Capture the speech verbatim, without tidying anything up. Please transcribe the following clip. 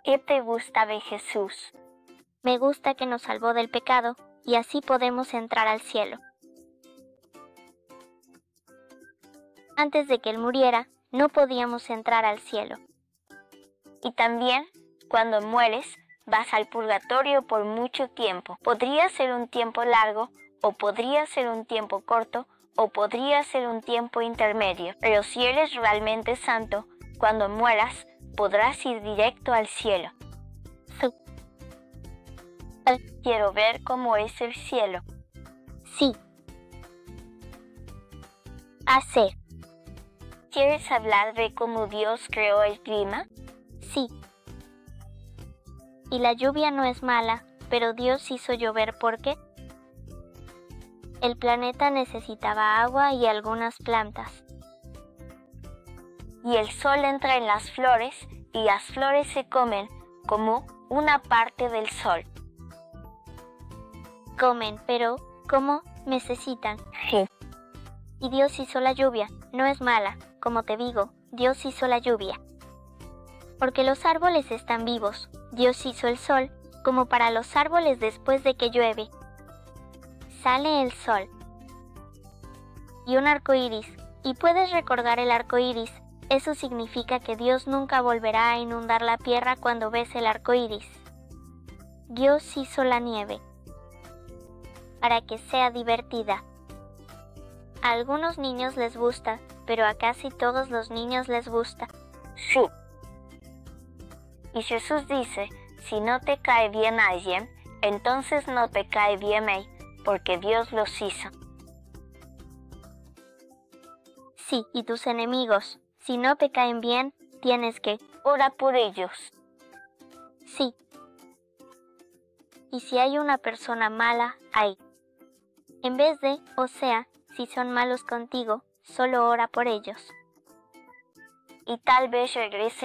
¿Qué te gusta de Jesús? Me gusta que nos salvó del pecado y así podemos entrar al cielo. Antes de que Él muriera, no podíamos entrar al cielo. Y también, cuando mueres, vas al purgatorio por mucho tiempo. Podría ser un tiempo largo, o podría ser un tiempo corto, o podría ser un tiempo intermedio. Pero si eres realmente santo, cuando mueras, podrás ir directo al cielo. Quiero ver cómo es el cielo. Sí. Hacer. ¿Quieres hablar de cómo Dios creó el clima? Sí. Y la lluvia no es mala, pero Dios hizo llover porque el planeta necesitaba agua y algunas plantas. Y el sol entra en las flores y las flores se comen como una parte del sol. Comen, pero ¿cómo? Necesitan. Sí. Y Dios hizo la lluvia, no es mala, como te digo, Dios hizo la lluvia. Porque los árboles están vivos, Dios hizo el sol, como para los árboles después de que llueve. Sale el sol. Y un arco iris, y puedes recordar el arco iris, eso significa que Dios nunca volverá a inundar la tierra cuando ves el arco iris. Dios hizo la nieve para que sea divertida. A algunos niños les gusta, pero a casi todos los niños les gusta. Sí. Y Jesús dice, si no te cae bien alguien, entonces no te cae bien él, porque Dios los hizo. Sí, y tus enemigos, si no te caen bien, tienes que orar por ellos. Sí. Y si hay una persona mala, ahí. En vez de, o sea, si son malos contigo, solo ora por ellos. Y tal vez regrese